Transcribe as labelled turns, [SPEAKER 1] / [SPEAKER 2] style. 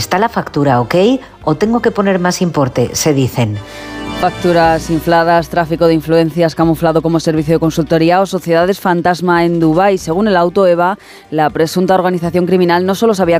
[SPEAKER 1] ¿está la factura ok o tengo que poner más importe?, se dicen.
[SPEAKER 2] Facturas infladas, tráfico de influencias camuflado como servicio de consultoría o sociedades fantasma en Dubái. Según el auto EVA, la presunta organización criminal no solo sabía